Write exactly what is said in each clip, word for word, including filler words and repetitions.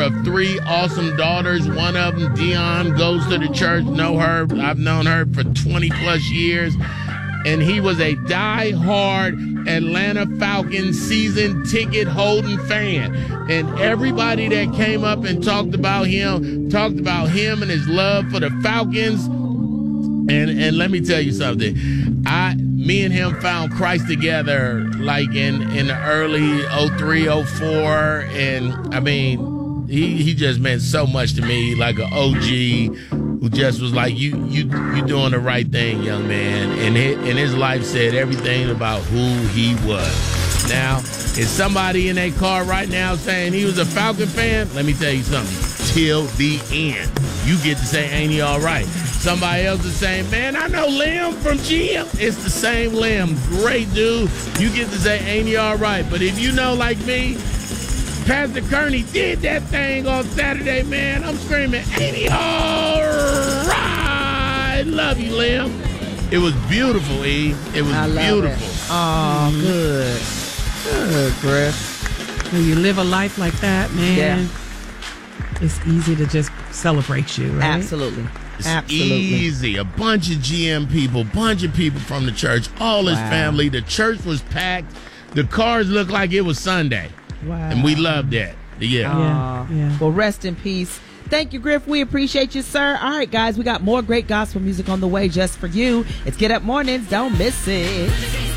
of three awesome daughters. One of them, Dion, goes to the church. Know her. I've known her for twenty plus years. And he was a die-hard Atlanta Falcons season ticket holding fan. And everybody that came up and talked about him, talked about him and his love for the Falcons. And and let me tell you something. I me and him found Christ together like in, in the early oh three, oh four. And I mean, he, he just meant so much to me, like an O G who just was like, you you you doing the right thing, young man. And his, and his life said everything about who he was. Now, is somebody in a car right now saying he was a Falcon fan? Let me tell you something. Till the end. You get to say, ain't he all right? Somebody else is saying, man, I know Lim from G M. It's the same Lim. Great dude. You get to say, ain't he all right? But if you know, like me, Pastor Kearney did that thing on Saturday, man. I'm screaming, ain't he all right? Love you, Lim. It was beautiful, E. It was I love beautiful. It. Oh, good. Good, Griff. When you live a life like that, man, yeah. it's easy to just celebrate you, right? Absolutely. It's Absolutely. easy. A bunch of G M people, bunch of people from the church, all his Wow. family. The church was packed. The cars looked like it was Sunday. Wow. And we loved that. Yeah. Yeah, yeah. Well, rest in peace. Thank you, Griff. We appreciate you, sir. All right, guys, we got more great gospel music on the way just for you. It's Get Up Mornings. Don't miss it.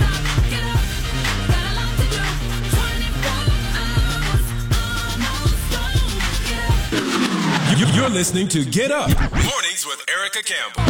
You're listening to Get Up Mornings with Erica Campbell.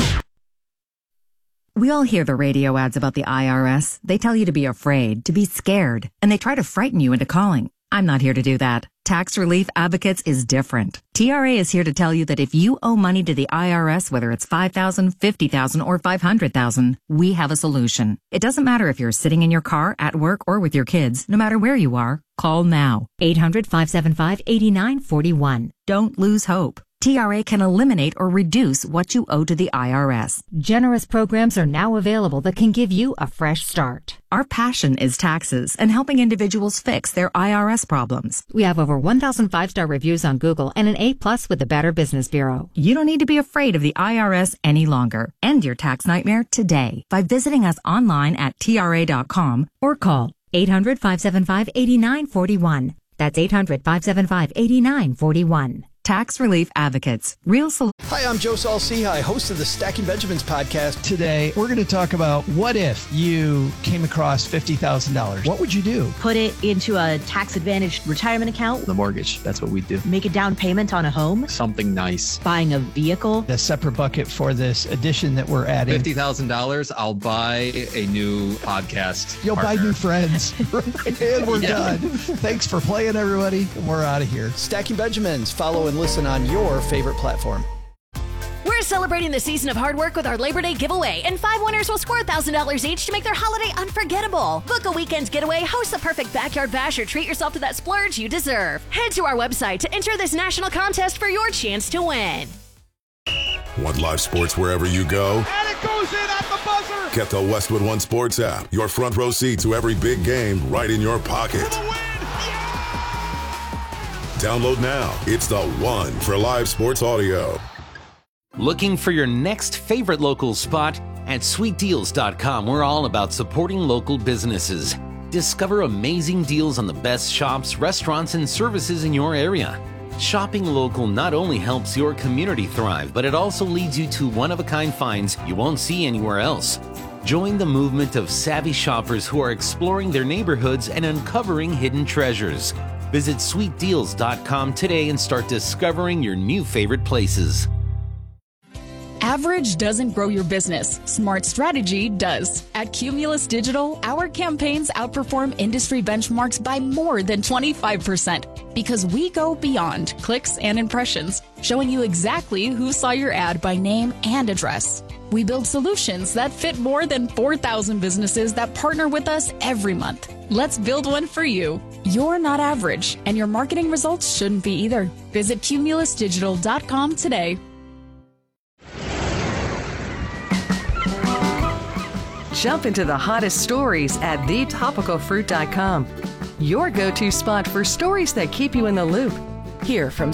We all hear the radio ads about the I R S. They tell you to be afraid, to be scared, and they try to frighten you into calling. I'm not here to do that. Tax Relief Advocates is different. T R A is here to tell you that if you owe money to the I R S, whether it's five thousand dollars, fifty thousand dollars, or five hundred thousand dollars, we have a solution. It doesn't matter if you're sitting in your car, at work, or with your kids. No matter where you are, call now. eight hundred, five seven five, eight nine four one. Don't lose hope. T R A can eliminate or reduce what you owe to the I R S. Generous programs are now available that can give you a fresh start. Our passion is taxes and helping individuals fix their I R S problems. We have over one thousand five-star reviews on Google and an A plus with the Better Business Bureau. You don't need to be afraid of the I R S any longer. End your tax nightmare today by visiting us online at T R A dot com or call eight hundred, five seven five, eight nine four one. That's eight hundred, five seven five, eight nine four one. Tax Relief Advocates. Real sol- Hi, I'm Joe Saul-Sehy, host of the Stacking Benjamins podcast. Today, we're going to talk about what if you came across fifty thousand dollars? What would you do? Put it into a tax-advantaged retirement account. The mortgage. That's what we do. Make a down payment on a home. Something nice. Buying a vehicle. A separate bucket for this addition that we're adding. fifty thousand dollars, I'll buy a new podcast You'll partner. buy new friends. And we're Yeah. done. Thanks for playing, everybody. We're out of here. Stacking Benjamins. Follow and listen on your favorite platform. We're celebrating the season of hard work with our Labor Day giveaway, and five winners will score one thousand dollars each to make their holiday unforgettable. Book a weekend's getaway, host the perfect backyard bash, or treat yourself to that splurge you deserve. Head to our website to enter this national contest for your chance to win. Want live sports wherever you go? And it goes in at the buzzer! Get the Westwood One Sports app. Your front row seat to every big game right in your pocket. Download now. It's the one for live sports audio. Looking for your next favorite local spot? At sweet deals dot com, we're all about supporting local businesses. Discover amazing deals on the best shops, restaurants, and services in your area. Shopping local not only helps your community thrive, but it also leads you to one-of-a-kind finds you won't see anywhere else. Join the movement of savvy shoppers who are exploring their neighborhoods and uncovering hidden treasures. Visit sweet deals dot com today and start discovering your new favorite places. Average doesn't grow your business. Smart strategy does. At Cumulus Digital, our campaigns outperform industry benchmarks by more than twenty-five percent because we go beyond clicks and impressions, showing you exactly who saw your ad by name and address. We build solutions that fit more than four thousand businesses that partner with us every month. Let's build one for you. You're not average, and your marketing results shouldn't be either. Visit Cumulus Digital dot com today. Jump into the hottest stories at the topical fruit dot com. Your go-to spot for stories that keep you in the loop. Hear from